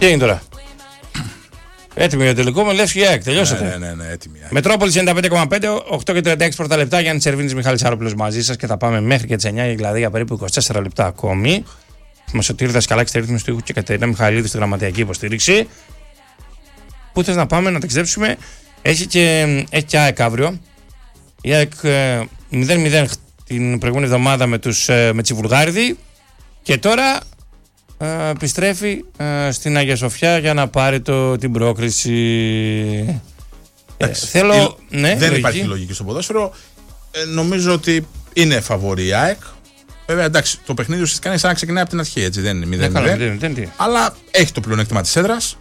Τι είναι τώρα? Έτοιμοι για το τελικό με Λεύσκη ΑΕΚ. Τελειώσατε. Ναι, έτοιμοι. Μετρόπολη 95,5, 8 και 36 πρώτα λεπτά. Γιάννη Σερβίνης, Μιχάλης Άροπλος μαζί σας και θα πάμε μέχρι και τις 9, δηλαδή για περίπου 24 λεπτά ακόμη. Με Σωτήρη Δασκαλάκη στη ρύθμιση του ήχου και Κατερίνα Μιχαηλίδη στη γραμματιακή υποστήριξη. Πού θες να πάμε να ταξιδέψουμε? Έχει και ΑΕΚ αύριο. Η ΑΕΚ 0-0 την προηγούμενη εβδομάδα με τη Βουλγάριδη και τώρα επιστρέφει στην Αγία Σοφιά για να πάρει την πρόκριση. Θέλω, ναι, δεν υπάρχει λογική στο ποδόσφαιρο. Νομίζω ότι είναι φαβορή η ΑΕΚ. Βέβαια, εντάξει, το παιχνίδι ουσιαστικά είναι σαν να ξεκινάει από την αρχή, έτσι, δεν είναι 0-0. Αλλά έχει το πλεονέκτημα της έδρας.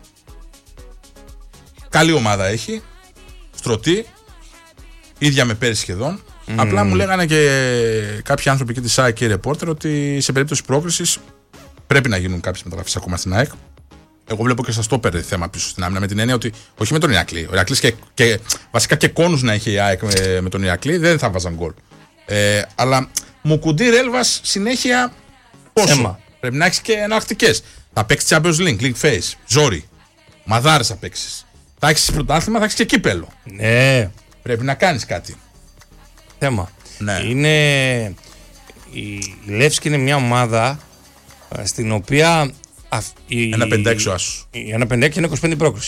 Καλή ομάδα έχει. Στρωτή. Ίδια με πέρυσι σχεδόν. Απλά μου λέγανε και κάποιοι άνθρωποι και της ΑΕΚ και οι ρεπόρτερ ότι σε περίπτωση πρόκρισης πρέπει να γίνουν κάποιες μεταγραφές ακόμα στην ΑΕΚ. Εγώ βλέπω και στα στόπερ θέμα πίσω στην άμυνα με την έννοια ότι όχι με τον Ηρακλή. Ο Ηρακλής και βασικά και κόνους να έχει η ΑΕΚ με τον Ηρακλή δεν θα βάζαν γκολ. Αλλά Μουκουντή, Ρέλβας συνέχεια πόσο. Πρέπει να έχει και εναλλακτικές. Θα παίξει Champions League Phase, ζόρι. Μαδάρες θα παίξει. Θα έχει πρωτάθλημα, θα έχει και κύπελο. Ναι. Πρέπει να κάνεις κάτι. Θέμα. Ναι. Η Λεύσκη είναι μια ομάδα στην οποία. Ένα 5-6 ο άσος. Ένα 5-6 και ένα 25 πρόκριση.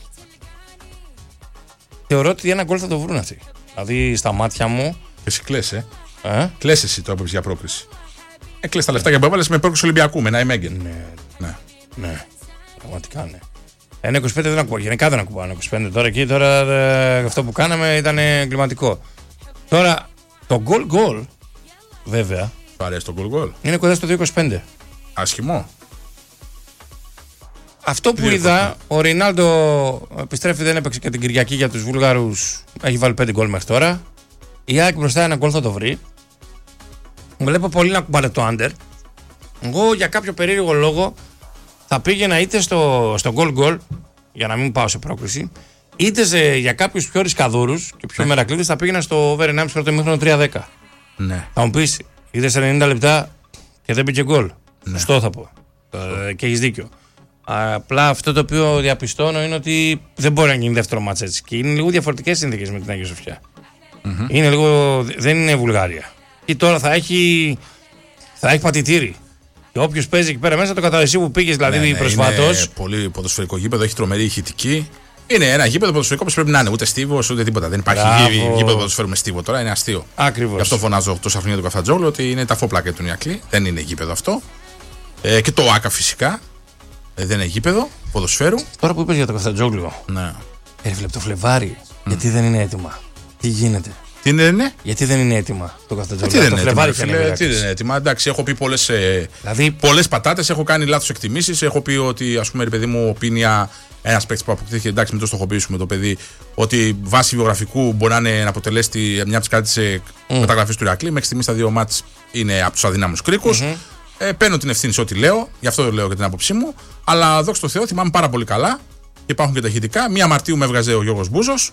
Θεωρώ ότι ένα γκολ θα το βρουν αυτοί. Δηλαδή στα μάτια μου. Εσύ κλαις, κλαις εσύ το έπαιξε για πρόκριση. Κλαις τα λεφτά που έβαλες με πρόκριση Ολυμπιακού, με ένα Εμέγγεν. Ναι. Πραγματικά ναι. Ένα 25 δεν ακούω. Γενικά δεν ακούω. Ένα 25 τώρα αυτό που κάναμε ήταν εγκληματικό. Τώρα το γκολ βέβαια. Του αρέσει το γκολ. Είναι κοντά στο 2,25. Άσχημο. Αυτό που είδα, ο Ρινάλντο επιστρέφει, δεν έπαιξε και την Κυριακή για τους Βούλγαρους. Έχει βάλει 5 γκολ μέχρι τώρα. Η ΑΕΚ μπροστά ένα γκολ θα το βρει. Βλέπω πολύ να κουμπάνε το under. Εγώ για κάποιο περίεργο λόγο θα πήγαινα είτε στο γκολ για να μην πάω σε πρόκριση, είτε για κάποιους πιο ρισκαδούρους και πιο μερακλείδες θα πήγαινα στο over 1,5 πρώτο ημίχρονο 3-10. Ναι. Θα μου πεις, είδες 90 λεπτά και δεν πήγε γκολ. Σωστό θα πω. Και έχεις δίκιο. Απλά αυτό το οποίο διαπιστώνω είναι ότι δεν μπορεί να γίνει δεύτερο μάτς έτσι. Και είναι λίγο διαφορετικές συνθήκες με την Αγία Σοφιά. Είναι λίγο, δεν είναι Βουλγαρία. Ή τώρα θα έχει πατητήρι. Και όποιος παίζει εκεί πέρα μέσα, το καταδεσί που πήγες δηλαδή προσφάτως. Είναι πολύ ποδοσφαιρικό γήπεδο, έχει τρομερή ηχητική. Είναι ένα γήπεδο ποδοσφαιρικό που πρέπει να είναι. Ούτε στίβος, ούτε τίποτα. Δεν υπάρχει γήπεδο ποδοσφαίρου με στίβο τώρα, είναι αστείο. Ακριβώς. Γι' αυτό φωνάζω τόσα χρόνια του Καφτατζόγλου ότι είναι τα φόπλακα του Ηρακλή. Δεν είναι γήπεδο αυτό. Και το ΆΚΑ φυσικά. Δεν είναι γήπεδο ποδοσφαίρου. Τώρα που είπες για το Καφτατζόγλου. Ναι. Βλέπει το Φλεβάρι. Γιατί δεν είναι έτοιμα? Τι γίνεται? Τι είναι? Γιατί δεν είναι έτοιμα το Καφτατζόγλου? Τι δεν είναι έτοιμα? Εντάξει, έχω πει πολλές πατάτες, έχω κάνει λάθος εκτιμήσεις. Έχω πει ότι, ας πούμε, ρε παιδί μου, ο Πίνια, ένας παίκτης που αποκτήθηκε, εντάξει, μην το στοχοποιήσουμε το παιδί, ότι βάσει βιογραφικού μπορεί να αποτελέσει μια από τις καλύτερες μεταγραφές του Ηρακλή. Μέχρι στιγμής τα δύο μάτς είναι από τους αδυνάμους κρίκους. Παίρνω την ευθύνη σε ό,τι λέω, γι' αυτό το λέω και την άποψή μου. Αλλά δόξα τω Θεώ, θυμάμαι πάρα πολύ καλά. Υπάρχουν και τα ηχητικά. 1 Μαρτίου με έβγαζε ο Γιώργος Μπούζος.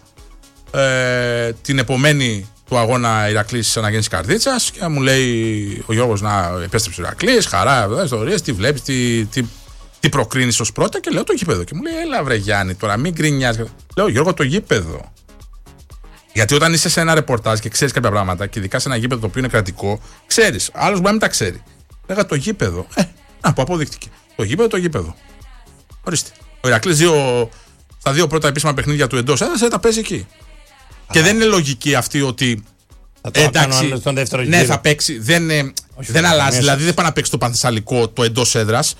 Την επομένη του αγώνα Ηρακλής Αναγέννησης Καρδίτσας και μου λέει ο Γιώργος να επέστρεψε ο Ηρακλής, χαρά, ιστορίες, τι βλέπεις, τι προκρίνεις ως πρώτα, και λέω το γήπεδο. Και μου λέει, έλα βρε Γιάννη, τώρα μην γκρινιάς. Λέω, Γιώργο, το γήπεδο. Γιατί όταν είσαι σε ένα ρεπορτάζ και ξέρεις κάποια πράγματα, και ειδικά σε ένα γήπεδο το οποίο είναι κρατικό, ξέρεις. Άλλος μπορεί να μην τα ξέρει. Λέγα το γήπεδο. Που αποδείχτηκε. Το γήπεδο. Ορίστε. Ο Ηρακλής στα 2 πρώτα επίσημα παιχνίδια του εντός έδρας τα παίζει εκεί. Και δεν είναι λογική αυτή ότι. Εντάξει, ναι, θα παίξει. Δεν αλλάζει. Δηλαδή δεν πάει να παίξει το Πανθεσσαλικό το εντός έδρας.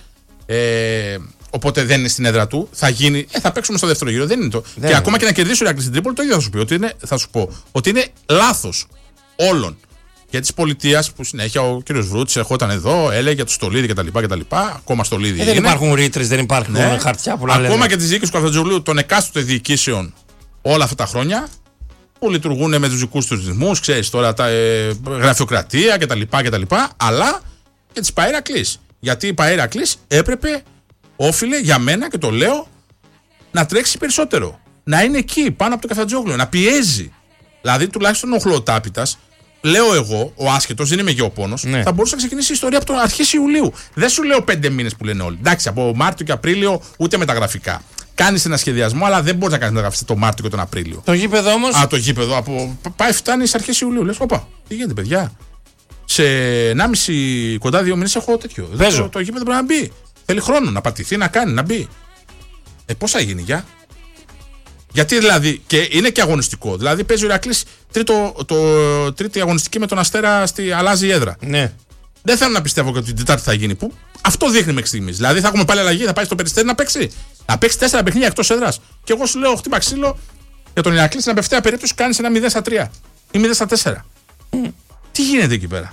Οπότε δεν είναι στην έδρα του. Θα παίξουμε στο δεύτερο γύρο. Δεν είναι το. Και ακόμα και να κερδίσει ο Ηρακλής στην Τρίπολη, το ίδιο θα σου πω. Ότι είναι λάθος όλων. Και τη πολιτεία που συνέχεια ο κ. Βρούτης ερχόταν εδώ, έλεγε για το Στολίδι κτλ. Ακόμα Στολίδι. Δεν υπάρχουν ρήτρες, δεν υπάρχουν χαρτιά που λένε. Ακόμα και τις διοίκησεις του Καφτατζόγλου των εκάστοτε διοικήσεων όλα αυτά τα χρόνια που λειτουργούν με τους δικούς τους ρυθμούς, ξέρεις τώρα, γραφειοκρατία κτλ. Αλλά και της ΠΑΕ Ηρακλής. Γιατί η ΠΑΕ Ηρακλής όφιλε για μένα, και το λέω, να τρέξει περισσότερο. Να είναι εκεί πάνω από το Καφτατζόγλου, να πιέζει. Δηλαδή τουλάχιστον ο Χλωτάπητας. λέω εγώ, ο άσχετος, δεν είμαι γεωπόνος, θα μπορούσε να ξεκινήσει η ιστορία από το αρχές Ιουλίου. Δεν σου λέω 5 μήνες που λένε όλοι. Εντάξει, από Μάρτιο και Απρίλιο ούτε μεταγραφικά. Κάνεις ένα σχεδιασμό, αλλά δεν μπορείς να κάνεις μεταγραφή το Μάρτιο και τον Απρίλιο. Το γήπεδο όμως. Το γήπεδο φτάνει στις αρχές Ιουλίου. Λες, όπα, τι γίνεται, παιδιά. Σε 1,5 κοντά 2 μήνες έχω τέτοιο. Το γήπεδο πρέπει να μπει. Θέλει χρόνο να πατηθεί, να κάνει, να μπει. Πώς θα γίνει, γιατί δηλαδή, και είναι και αγωνιστικό. Δηλαδή παίζει ο Ηρακλής τρίτη αγωνιστική με τον Αστέρα, αλλάζει η έδρα. Ναι. Δεν θέλω να πιστεύω ότι την Τετάρτη θα γίνει. Που αυτό δείχνει μέχρι στιγμής. Δηλαδή θα έχουμε πάλι αλλαγή, θα πάει στο Περιστέρι να παίξει. Να παίξει 4 παιχνίδια εκτός έδρας. Και εγώ σου λέω, χτύπα ξύλο για τον Ηρακλή στην απευθεία περίπτωση κάνει ένα 0-3 ή 0-4. Τι γίνεται εκεί πέρα.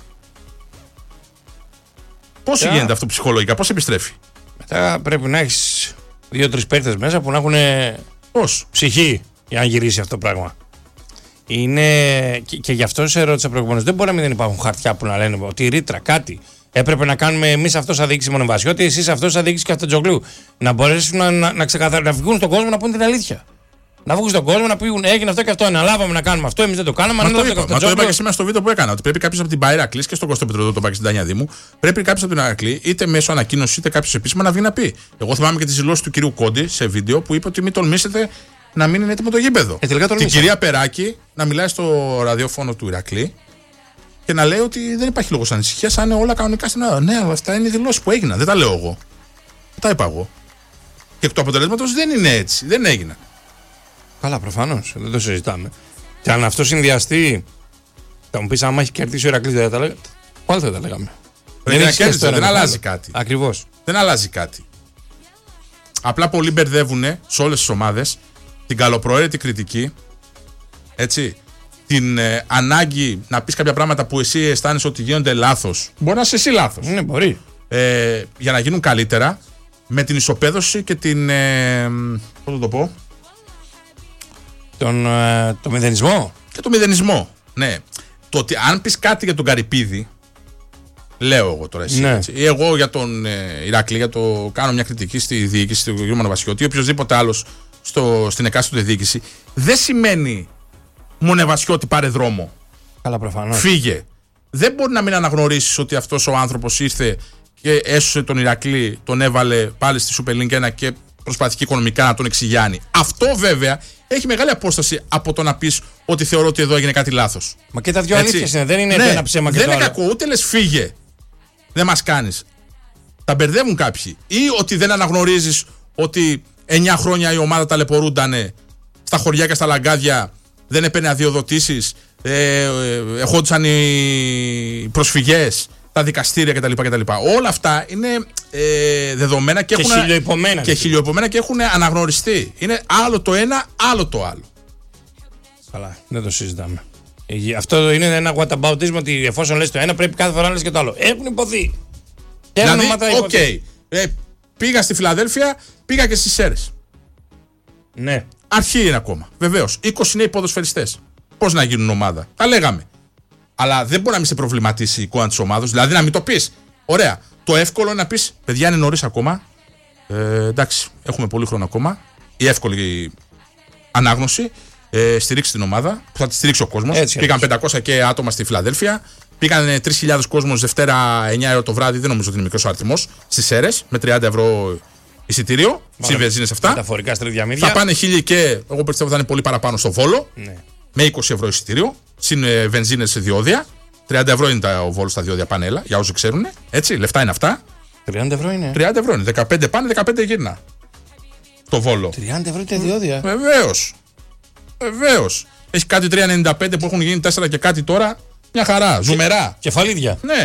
Πώς γίνεται αυτό ψυχολογικά, πώς επιστρέφει. Μετά πρέπει να έχεις 2-3 παίκτες μέσα που να έχουν ψυχή για να γυρίσει αυτό το πράγμα. Είναι και γι' αυτό σε ρώτησα προηγουμένως. Δεν μπορεί να μην υπάρχουν χαρτιά που να λένε ότι η ρήτρα κάτι έπρεπε να κάνουμε εμείς αυτό σαν διοίκηση Μονεβασιώτη, εσείς αυτό σαν διοίκηση Καφτατζογλού. Να μπορέσουν να βγουν στον κόσμο να πούν την αλήθεια. Να βγουν στον κόσμο να πούν έγινε αυτό και αυτό. Αναλάβαμε να κάνουμε αυτό, εμείς δεν το κάναμε. Μα το είπα και σήμερα στο βίντεο που έκανα. Ότι πρέπει κάποιος από την Παϊράκλη και στον Κωστό Πετροδό, το είπα και στην Τάνια Δήμου, πρέπει κάποιος από την Ηρακλή, είτε μέσω ανακοίνωση είτε κάποιος επίσημα να βγει να πει. Εγώ θυμάμαι και τη δηλώση του κυρίου Κόντι σε βίντεο που είπε ότι μην τολμήσετε να μην είναι έτοιμο το γήπεδο. Την κυρία Περάκη να μιλάει στο ραδιόφωνο του Ηρακλή και να λέει ότι δεν υπάρχει λόγος ανησυχίας, αν είναι όλα κανονικά στην Ελλάδα. Ναι, αλλά αυτά είναι οι δηλώσεις που έγιναν. Δεν τα λέω εγώ. Τα είπα εγώ. Και εκ του αποτελέσματος δεν είναι έτσι. Δεν έγιναν. Καλά, προφανώς. Δεν το συζητάμε. Και αν αυτό συνδυαστεί, θα μου πεις, άμα έχει κερδίσει ο Ηρακλής, δεν θα τα λέγαμε. Πάλι θα τα λέγαμε. Δεν αλλάζει κάτι. Ακριβώς. Δεν αλλάζει κάτι. Απλά πολλοί μπερδεύουν σε όλες τις ομάδες την καλοπροαίρετη κριτική, έτσι, την ανάγκη να πεις κάποια πράγματα που εσύ αισθάνεσαι ότι γίνονται λάθος. Μπορεί να είσαι εσύ λάθος. Ναι, μπορεί. Για να γίνουν καλύτερα, με την ισοπαίδωση και την. Πώς θα το πω. Το μηδενισμό. Και το μηδενισμό. Ναι. Το ότι αν πεις κάτι για τον Καρυπίδη, λέω εγώ τώρα εσύ. Ναι. Ή εγώ για τον Ηρακλή, κάνω μια κριτική στη διοίκηση του κ. Μονεβασιώτη ή οποιοδήποτε άλλος στην εκάστοτε διοίκηση, δεν σημαίνει Μονεβασιώτη πάρε δρόμο. Καλά, προφανώς. Φύγε. Δεν μπορεί να μην αναγνωρίσεις ότι αυτός ο άνθρωπος ήρθε και έσωσε τον Ηρακλή, τον έβαλε πάλι στη Super League 1 και προσπαθεί οικονομικά να τον εξηγιάνει. Αυτό βέβαια έχει μεγάλη απόσταση από το να πεις ότι θεωρώ ότι εδώ έγινε κάτι λάθος. Μα και τα δυο αλήθειες είναι, δεν είναι ένα ψέμα και δεν το είναι άλλο. κακό, ούτε λες φύγε. Δεν μας κάνεις. Τα μπερδεύουν κάποιοι. Ή ότι δεν αναγνωρίζεις ότι 9 χρόνια η ομάδα ταλαιπωρούντανε στα χωριά και στα λαγκάδια, δεν έπαιρνε αδειοδοτήσεις, ερχόντουσαν οι προσφυγές, τα δικαστήρια κτλ. Όλα αυτά είναι δεδομένα και χιλιοϊπωμένα και έχουν αναγνωριστεί. Είναι άλλο το ένα, άλλο το άλλο. Καλά, δεν το συζητάμε. Αυτό είναι ένα whataboutism, ότι εφόσον λες το ένα πρέπει κάθε φορά να λες και το άλλο. Έχουν υποθεί. Δηλαδή, πήγα στη Φιλαδέλφια, πήγα και στις Σέρρες. Ναι. Αρχή είναι ακόμα. Βεβαίως. 20 νέοι ποδοσφαιριστές. Πώς να γίνουν ομάδα. Τα λέγαμε. Αλλά δεν μπορεί να μην σε προβληματίσει η εικόνα της ομάδας. Δηλαδή να μην το πεις. Ωραία. Το εύκολο είναι να πεις: παιδιά, είναι νωρίς ακόμα. Εντάξει, έχουμε πολύ χρόνο ακόμα. Η εύκολη ανάγνωση. Στηρίξει την ομάδα που θα τη στηρίξει ο κόσμος. Πήγαν 500 και άτομα στη Φιλαδέλφια. Πήγαν 3.000 κόσμος Δευτέρα 9 ώρα το βράδυ. Δεν νομίζω ότι είναι μικρός αριθμός. Στις Σέρρες με 30 ευρώ εισιτήριο. Συν βενζίνες αυτά. Μεταφορικά στρίδια μύδια. Θα πάνε 1.000 και εγώ πιστεύω θα είναι πολύ παραπάνω στο Βόλο. Ναι. Με 20 ευρώ εισιτήριο. Συν βενζίνες σε διόδια. 30 ευρώ είναι ο Βόλος στα διόδια πανέλα. Για όσους ξέρουν. Έτσι, λεφτά είναι αυτά. 30 ευρώ είναι. 30 ευρώ είναι. 15 πάνε, 15 γύρνα. Το Βόλο. 30 ευρώ είναι διόδια. Βεβαίως. Έχει κάτι 3,95 που έχουν γίνει 4 και κάτι τώρα. Μια χαρά. Ζουμερά. Κεφαλίδια. Ναι.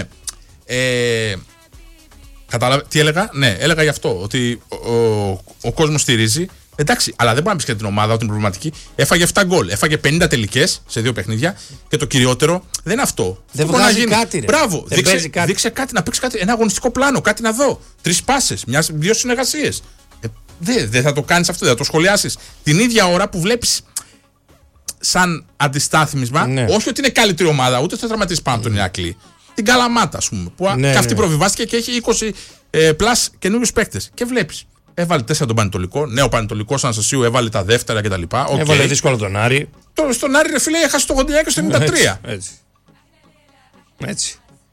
Τι έλεγα. Ναι, έλεγα γι' αυτό. Ότι ο κόσμος στηρίζει. Εντάξει, αλλά δεν μπορεί να πει και την ομάδα ότι είναι προβληματική. Έφαγε 7 γκολ. Έφαγε 50 τελικές σε 2 παιχνίδια. Και το κυριότερο δεν είναι αυτό. Δεν βγάζει κάτι. Ρε. Μπράβο. Δείξε κάτι, να παίξει κάτι. Ένα αγωνιστικό πλάνο. Κάτι να δω. 3 πάσες. 2 συνεργασίες. Δεν θα το κάνεις αυτό. Δεν θα το σχολιάσεις. Την ίδια ώρα που βλέπεις σαν αντιστάθμισμα, ναι. Όχι ότι είναι καλύτερη ομάδα, ούτε θα τραυματίσει πάνω τον Ηρακλή. Την Καλαμάτα, ας πούμε. Που και αυτή προβιβάστηκε και έχει 20 πλάς καινούριους παίκτες. Και βλέπεις. Έβαλε 4 τον Πανετολικό. Νέο Πανετολικό Αναστασίου έβαλε τα δεύτερα κτλ. Έβαλε δύσκολο τον Άρη. Στον Άρη, ρε φίλε, έχασε το 89 και στο 93. Έτσι. Έτσι.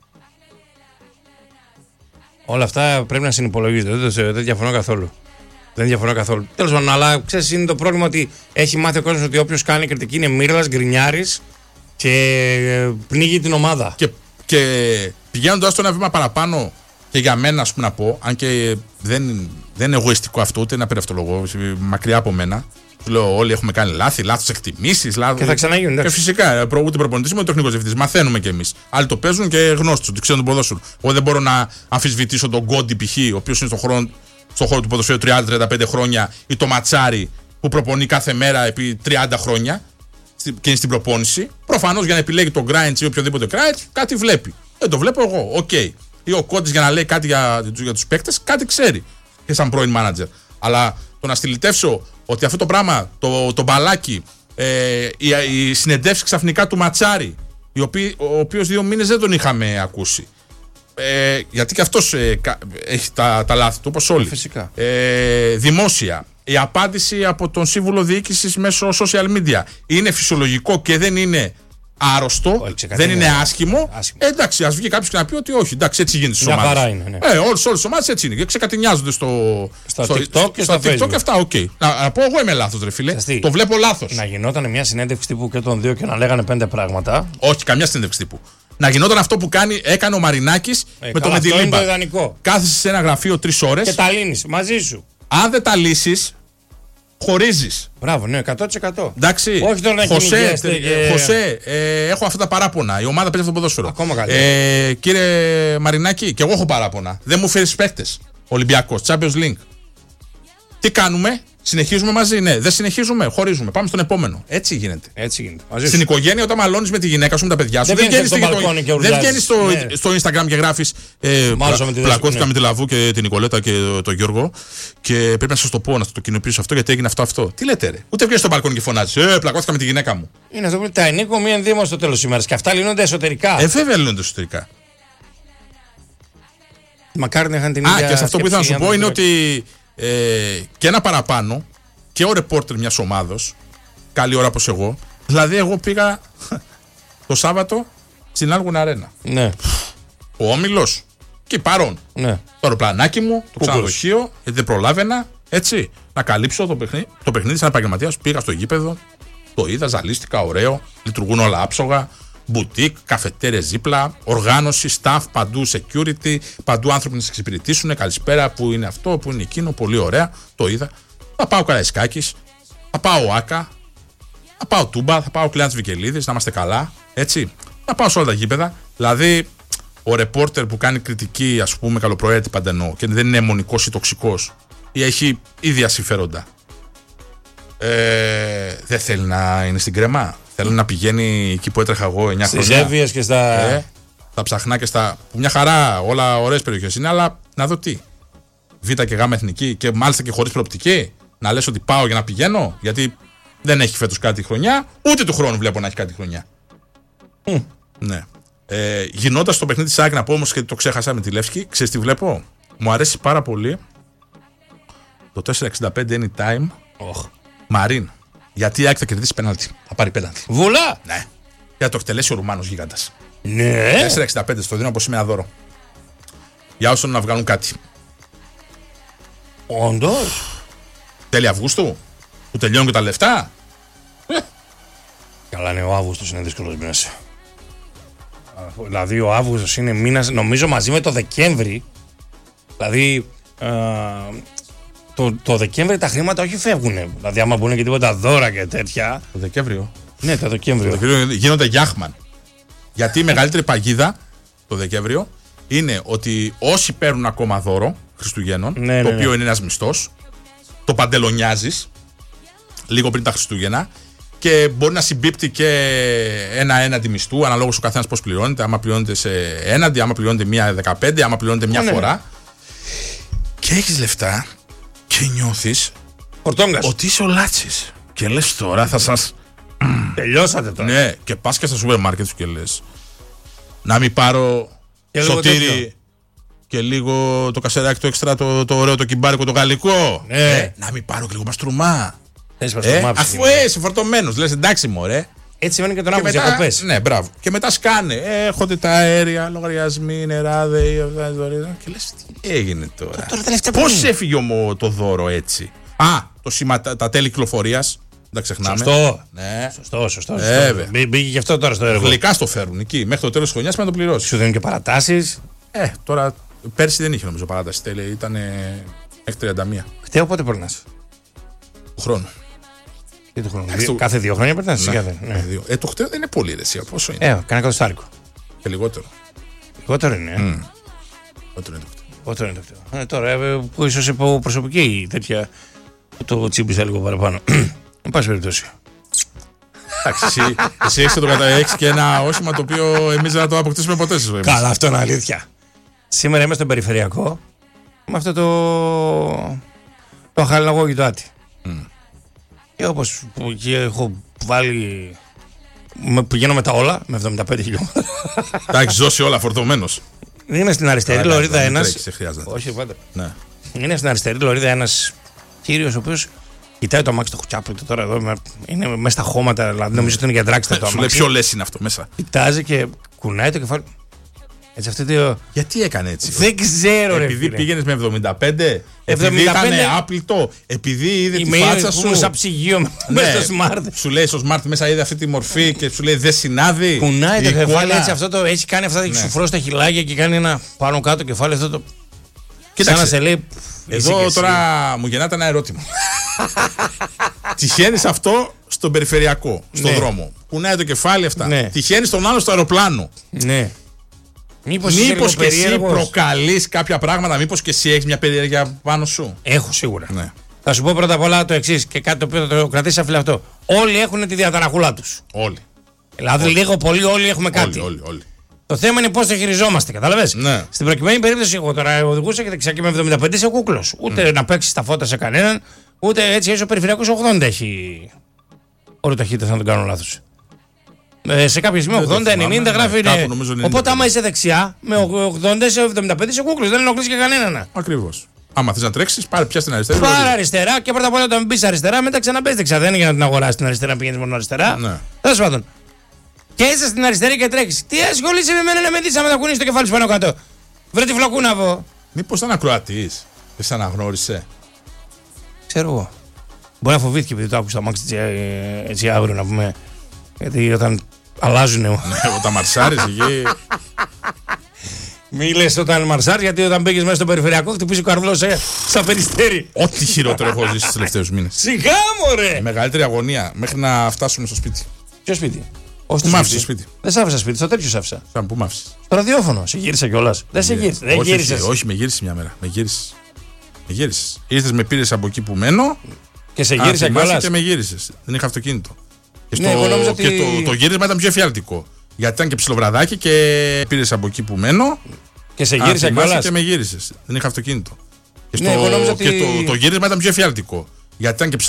Όλα αυτά πρέπει να συνυπολογίζονται. Δεν διαφωνώ καθόλου. Τέλος πάντων, αλλά ξέρεις, είναι το πρόβλημα ότι έχει μάθει ο κόσμος ότι όποιος κάνει κριτική είναι μύρλας, γκρινιάρης και πνίγει την ομάδα. Και πηγαίνοντας το ένα βήμα παραπάνω, και για μένα, ας πούμε, να πω, αν και δεν είναι εγωιστικό αυτό, ούτε να περιευτολογώ, μακριά από μένα. Λέω, όλοι έχουμε κάνει λάθος εκτιμήσεις. Και θα ξαναγίνουν. Και φυσικά, ούτε προπονητής ούτε τεχνικός διευθυντής. Μαθαίνουμε κι εμείς. Άλλοι το παίζουν και γνώστοι του, ξέρουν τον ποδόσφαιρο. Εγώ δεν μπορώ να αμφισβητήσω τον Γκόντι π.χ., ο οποίος είναι στον χώρο του ποδοσφαίρου 30-35 χρόνια, ή το Ματσάρι που προπονεί κάθε μέρα επί 30 χρόνια και είναι στην προπόνηση. Προφανώς για να επιλέγει τον Γκράιντς ή οποιοδήποτε Γκράιντς, κάτι βλέπει. Δεν το βλέπω εγώ. Οκ. Ή ο Κόντις για να λέει κάτι για τους παίκτες, κάτι ξέρει. Και σαν πρώην μάνατζερ. Αλλά το να στυλιτεύσω ότι αυτό το πράγμα, το μπαλάκι, η συνεντεύξη ξαφνικά του Ματσάρι, ο οποίος 2 μήνες δεν τον είχαμε ακούσει. Γιατί και αυτός έχει τα λάθη του, όπως όλοι. Φυσικά. Δημόσια. Η απάντηση από τον σύμβουλο διοίκησης μέσω social media είναι φυσιολογικό και δεν είναι άρρωστο, δεν είναι άσχημο. Εντάξει, ας βγει κάποιος και να πει ότι όχι, εντάξει, έτσι γίνεται στις ομάδες. Χαρά είναι, ναι. Όλες τις ομάδες έτσι είναι. Και ξεκατηνιάζονται στο TikTok και στο Facebook. Και αυτά, okay. Να πω, εγώ είμαι λάθος, ρε φίλε. Το βλέπω λάθος. Να γινόταν μια συνέντευξη τύπου και των δύο και να λέγανε 5 πράγματα. Όχι, καμιά συνέντευξη τύπου. Να γινόταν αυτό που έκανε ο Μαρινάκης με το Μεντιλίμπα. Κάθεσαι σε ένα γραφείο 3 ώρες. Και τα λύνεις μαζί σου. Αν δεν τα λύσεις, χωρίζεις. Μπράβο, ναι, 100%. Εντάξει. Όχι τώρα να Χωσέ, έχω αυτά τα παράπονα. Η ομάδα παίζει αυτό το ποδόσφαιρο. Ακόμα καλύτερα. Κύριε Μαρινάκη, και εγώ έχω παράπονα. Δεν μου φέρεις παίκτες. Ολυμπιακός, Champions League. Τι κάνουμε, συνεχίζουμε μαζί, ναι. Δεν συνεχίζουμε, χωρίζουμε. Πάμε στον επόμενο. Έτσι γίνεται. Στην οικογένεια, όταν μαλώνεις με τη γυναίκα σου, με τα παιδιά σου, δεν βγαίνεις στο Instagram και γράφεις πλακώθηκα με τη Λαβού και την Νικολέτα και τον Γιώργο και πρέπει να σας το πω, να το κοινοποιήσω αυτό γιατί έγινε αυτό. Τι λέτε, ρε. Ούτε βγαίνεις στο μπαλκόνι και φωνάζεις πλακώθηκα με τη γυναίκα μου. Είναι αυτό που τα ενίκω μη ενδύμω στο τέλος της ημέρας και αυτά λύνονται εσωτερικά. Βέβαια λύνονται εσωτερικά. Μακάρι να είχαν την ίδια. Και σε αυτό που ήθελα να σου πω είναι ότι. Και ένα παραπάνω και ο ρεπόρτερ μιας ομάδος, καλή ώρα όπως εγώ. Δηλαδή, εγώ πήγα το Σάββατο στην Άλγουν Αρένα. Ναι. Ο Όμιλος και παρόν. Ναι. Το αεροπλανάκι μου, το ξενοδοχείο, γιατί δεν προλάβαινα. Έτσι, να καλύψω το παιχνίδι σαν επαγγελματίας. Πήγα στο γήπεδο, το είδα, ζαλίστηκα, ωραίο. Λειτουργούν όλα άψογα. Μπουτίκ, καφετέρες δίπλα, οργάνωση, staff, παντού security, παντού άνθρωποι να σε εξυπηρετήσουν. Καλησπέρα, που είναι αυτό, που είναι εκείνο, πολύ ωραία. Το είδα. Θα πάω Καραϊσκάκης, θα πάω Άκα, θα πάω Τούμπα, θα πάω Κλεάνθης Βικελίδης, να είμαστε καλά. Έτσι. Θα πάω σε όλα τα γήπεδα. Δηλαδή, ο ρεπόρτερ που κάνει κριτική, ας πούμε, καλοπροαίρετη πάντα εννοώ, και δεν είναι αιμονικός ή τοξικός, ή έχει ίδια συμφέροντα. Δεν θέλει να είναι στην κρεμά. Θέλει να πηγαίνει εκεί που έτρεχα εγώ 9 χρόνια. Στις Εύβοιες και στα ψαχνά και στα. Που μια χαρά, όλα ωραίες περιοχές είναι, αλλά να δω τι. Β και Γ εθνική και μάλιστα και χωρίς προοπτική. Να λες ότι πάω για να πηγαίνω, γιατί δεν έχει φέτος κάτι χρονιά, ούτε του χρόνου βλέπω να έχει κάτι χρονιά. Ναι. Γινώντας το παιχνίδι της ΑΕΚ, να πω όμως και το ξέχασα με τη Λεύσκη, ξέρεις τι βλέπω. Μου αρέσει πάρα πολύ το 465 anytime. Μαρίν. Γιατί η ΑΕΚ θα κερδίσει πέναλτι. Θα πάρει πέναλτι. Βουλά! Ναι. Για να το εκτελέσει ο Ρουμάνος γίγαντας. Ναι. 465 στο δίνω από σήμερα δώρο. Για όσους να βγάλουν κάτι. Όντως. Τέλη Αυγούστου. Που τελειώνουν και τα λεφτά. Καλά, ναι, ο Αύγουστος είναι δύσκολος μήνας. Δηλαδή, ο Αύγουστος είναι μήνας, νομίζω μαζί με το Δεκέμβρη. Δηλαδή. Το Δεκέμβρη τα χρήματα όχι φεύγουν. Δηλαδή, άμα μπουν και τίποτα δώρα και τέτοια. Το Δεκέμβριο. Ναι, το Δεκέμβριο. Γίνονται Γιάχμαν. Γιατί η μεγαλύτερη παγίδα το Δεκέμβριο είναι ότι όσοι παίρνουν ακόμα δώρο Χριστουγέννων, το οποίο είναι ένας μισθός, το παντελονιάζεις λίγο πριν τα Χριστούγεννα και μπορεί να συμπίπτει και ένα έναντι μισθού, αναλόγως ο καθένας πώς πληρώνεται. Άμα πληρώνεται σε έναντι, άμα πληρώνεται μία 15, άμα πληρώνεται μία φορά. Και έχεις λεφτά. Και νιώθεις ότι είσαι ο Λάτσης. Και λες τώρα θα σας. Τελειώσατε τώρα. Ναι, και πας και στα σούπερ μάρκετ σου και λες να μην πάρω σωτήρι και λίγο το κασεράκι το έξτρα, το ωραίο, το κυμπάρικο, το γαλλικό. Να μην πάρω και λίγο μαστρουμά. Αφού είσαι φορτωμένος, λες εντάξει μωρέ. Έτσι σημαίνει και τον Αύγουστο διακοπές. Ναι, μπράβο. Και μετά σκάνε. Έρχονται τα αέρια, λογαριασμοί, νερά, ΔΕΗ, και λες τι έγινε τώρα. Πώς έφυγε το δώρο έτσι. Τα τέλη κυκλοφορίας. Δεν τα ξεχνάμε. Σωστό. Ναι. Σωστό. Μπήκε γι' αυτό τώρα στο έργο. Γλυκά στο φέρουν εκεί. Μέχρι το τέλος της χρονιάς πρέπει να το πληρώσει. Σου δίνουν και παρατάσεις. Τώρα πέρσι δεν είχε νομίζω παράταση. Ήταν μέχρι 31. Χτeo πότε περνάς? Του χρόνου. Κάθε 2 χρόνια περνάς. Το χτeo δεν είναι πολύ ρεσία. Πόσο είναι? Κάνα $100. Και λιγότερο. Λιγότερο είναι. Λιγότερο είναι το χτeo. Τώρα που ίσως υπό προσωπική τέτοια το τσίμπησα λίγο παραπάνω. Εν πάση περιπτώσει. Εντάξει, εσύ έχεις και ένα όχημα το οποίο εμείς δεν θα το αποκτήσουμε ποτέ στη ζωή μας. Καλά, αυτό είναι αλήθεια. Σήμερα είμαι στον περιφερειακό με αυτό το χαλιναγώγητο άτι. Και όπως εκεί έχω βάλει. Πηγαίνω με τα όλα, με 75 χιλιόμετρα. Τα έχεις δώσει όλα φορτωμένος. Είναι στην αριστερή λωρίδα ένας. Όχι, πάντα. Είναι στην αριστερή λωρίδα ένας κύριος ο οποίος κοιτάει το αμάξι, το χουτσάπλωτο τώρα εδώ. Είναι μέσα στα χώματα, δηλαδή νομίζω ότι είναι για δράξτε το αμάξι. Σου λέει ποιο λες είναι αυτό μέσα. Κοιτάζει και κουνάει το κεφάλι. Έτσι, γιατί έκανε έτσι? Δεν ξέρω, ρε. Επειδή πήγαινες με 75, επειδή ήταν άπλητο, επειδή είδε τη φάτσα σου. Ήμουν σαν ψυγείο μέσα στο smart. Σου λέει στο smart μέσα είδε αυτή τη μορφή και σου λέει δεν συνάδει. Κουνάει το κεφάλι έτσι, έχει κάνει αυτά, έχει σουφρώσει τα χιλάκια και κάνει ένα πάνω κάτω κεφάλι αυτό το. Σαν να σε λέει. Εδώ τώρα μου γεννάται ένα ερώτημα. Τυχαίνεις αυτό στον περιφερειακό, στον δρόμο. Κουνάει το κεφάλι αυτά. Τυχαίνεις τον άλλο στο αεροπλάνο. Ναι. Μήπως και εσύ προκαλείς κάποια πράγματα, μήπως και εσύ έχεις μια περιέργεια πάνω σου? Έχω σίγουρα. Ναι. Θα σου πω πρώτα απ' όλα το εξής και κάτι το οποίο θα το κρατήσεις αφιλαυτό. Όλοι έχουν τη διαταραχούλα τους. Όλοι. Δηλαδή λίγο πολύ όλοι έχουμε κάτι. Όλοι. Το θέμα είναι πώς το χειριζόμαστε, κατάλαβες. Ναι. Στην προκειμένη περίπτωση, εγώ τώρα οδηγούσα και δεξιά και με 75 είσαι κούκλος. Ούτε να παίξεις τα φώτα σε κανέναν, ούτε έτσι ο περιφερειακός 80 έχει όριο ταχύτητας, να τον κάνω λάθος. Σε κάποια σημεία 80-90 γράφει είναι. Οπότε, άμα είσαι δεξιά, με 80 σε 75 είσαι κούκλος. Δεν ενοχλείς και κανέναν. Ακριβώς. Άμα θες να τρέξεις, πάρε πια στην αριστερά. Πάρε αριστερά και πρώτα απ' όλα όταν μπεις αριστερά, μετά ξαναμπες δεξιά. Δεν είναι για να την αγοράσεις την αριστερά, πηγαίνεις μόνο αριστερά. Ναι. Τέλος πάντων. Και είσαι στην αριστερή και τρέχεις. Τι ασχολείσαι με μένα να με δεις άμα τα κουνείς το κεφάλι σου πάνω κάτω? Βρε τη φλακούναβο. Μήπως ήταν ακροατής, δεν σε αναγνώρισε? Ξέρω εγώ. Μπορεί να φοβήθηκε επειδή το άκουσα αμάξι έτσι αύριο να πούμε. Γιατί όταν αλλάζουνε. Όταν μαρσάρεις εκεί. Μη λες όταν μαρσάρεις, γιατί όταν μπήκες μέσα στο περιφερειακό χτυπήσει ο καρβλός στα Περιστέρι. Ό,τι χειρότερο έχω ζήσει τους τελευταίους μήνες. Σιγά μωρέ! Η μεγαλύτερη αγωνία μέχρι να φτάσουμε στο σπίτι. Ποιο σπίτι? Όχι, μ' άφησε σπίτι. Δεν σ' άφησα σπίτι, στο τέτοιο σ' άφησα. Σαν πού μ' άφησες? Στο ραδιόφωνο. Σε γύρισα κιόλας. Δεν σε γύρισε. Δεν γύρισες. Όχι, με γύρισες μια μέρα. Με γύρισες. Ήρθες, με πήρες από εκεί που μένω. Και σε γύρισα κιόλας. Και με γύρισες. Δεν είχα αυτοκίνητο. Και το γύρισμα ήταν πιο εφιάλτικο. Γιατί ήταν και ψιλοβραδάκι και πήρες από εκεί που μένω. Και σε γύρισα κιόλας. Και με γύρισες. Δεν είχα αυτοκίνητο. Και το γύρισμα ήταν πιο εφιάλτικο. Γιατί ήταν και